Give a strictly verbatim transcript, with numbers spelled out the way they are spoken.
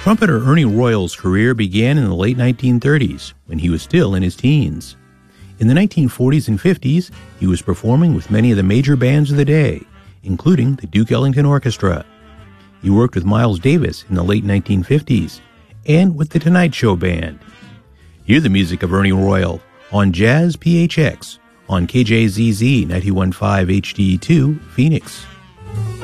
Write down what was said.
Trumpeter Ernie Royal's career began in the late nineteen thirties, when he was still in his teens. In the nineteen forties and fifties, he was performing with many of the major bands of the day, including the Duke Ellington Orchestra. He worked with Miles Davis in the late nineteen fifties, and with the Tonight Show Band. Hear the music of Ernie Royal on Jazz P H X on K J Z Z ninety-one point five H D two, Phoenix.